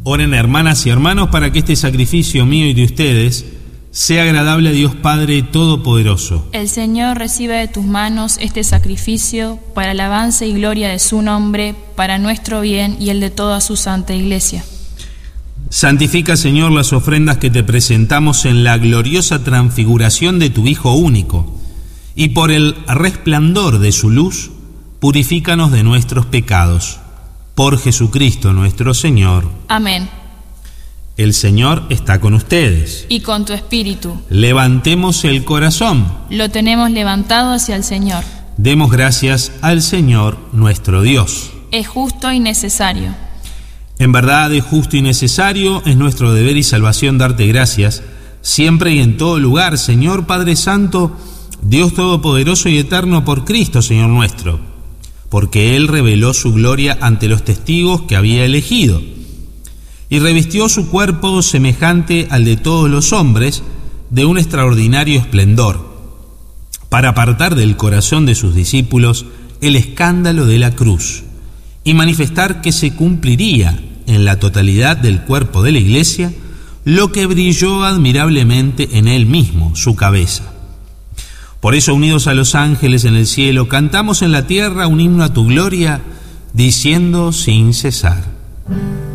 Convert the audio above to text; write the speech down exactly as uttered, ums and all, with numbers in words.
Oren, hermanas y hermanos, para que este sacrificio mío y de ustedes sea agradable a Dios Padre Todopoderoso. El Señor reciba de tus manos este sacrificio para alabanza y gloria de su nombre, para nuestro bien y el de toda su santa Iglesia. Santifica, Señor, las ofrendas que te presentamos en la gloriosa transfiguración de tu Hijo único, y por el resplandor de su luz, purifícanos de nuestros pecados. Por Jesucristo nuestro Señor. Amén. El Señor está con ustedes. Y con tu espíritu. Levantemos el corazón. Lo tenemos levantado hacia el Señor. Demos gracias al Señor nuestro Dios. Es justo y necesario. En verdad es justo y necesario, es nuestro deber y salvación darte gracias, siempre y en todo lugar, Señor Padre Santo, Dios Todopoderoso y Eterno, por Cristo, Señor nuestro, porque Él reveló su gloria ante los testigos que había elegido, y revistió su cuerpo semejante al de todos los hombres de un extraordinario esplendor, para apartar del corazón de sus discípulos el escándalo de la cruz, y manifestar que se cumpliría en la totalidad del cuerpo de la Iglesia lo que brilló admirablemente en Él mismo, su cabeza. Por eso, unidos a los ángeles en el cielo, cantamos en la tierra un himno a tu gloria, diciendo sin cesar: